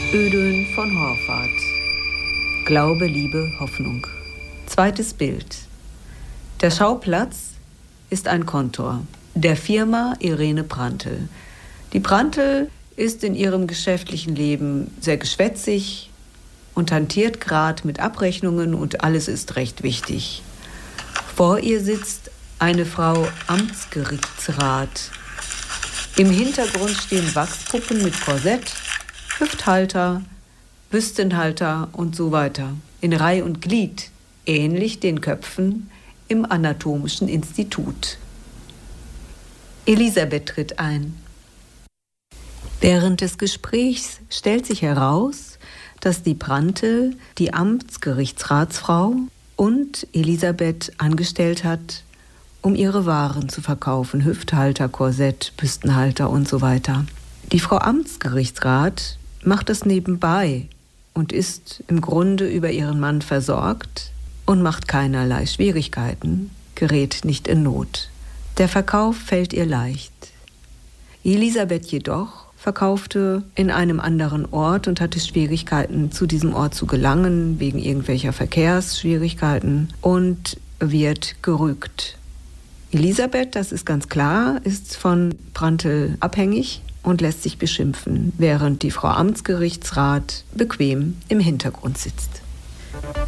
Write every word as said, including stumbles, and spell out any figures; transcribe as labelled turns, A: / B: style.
A: Ödön von Horvath. Glaube, Liebe, Hoffnung. Zweites Bild. Der Schauplatz ist ein Kontor der Firma Irene Prantl. Die Prantl ist in ihrem geschäftlichen Leben sehr geschwätzig und hantiert gerade mit Abrechnungen und alles ist recht wichtig. Vor ihr sitzt eine Frau Amtsgerichtsrat. Im Hintergrund stehen Wachspuppen mit Korsett, Hüfthalter, Büstenhalter und so weiter. In Reih und Glied, ähnlich den Köpfen im Anatomischen Institut. Elisabeth tritt ein. Während des Gesprächs stellt sich heraus, dass die Prantl die Amtsgerichtsratsfrau und Elisabeth angestellt hat, um ihre Waren zu verkaufen, Hüfthalter, Korsett, Büstenhalter und so weiter. Die Frau Amtsgerichtsrat macht das nebenbei und ist im Grunde über ihren Mann versorgt und macht keinerlei Schwierigkeiten, gerät nicht in Not. Der Verkauf fällt ihr leicht. Elisabeth jedoch verkaufte in einem anderen Ort und hatte Schwierigkeiten, zu diesem Ort zu gelangen, wegen irgendwelcher Verkehrsschwierigkeiten und wird gerügt. Elisabeth, das ist ganz klar, ist von Prantl abhängig und lässt sich beschimpfen, während die Frau Amtsgerichtsrat bequem im Hintergrund sitzt.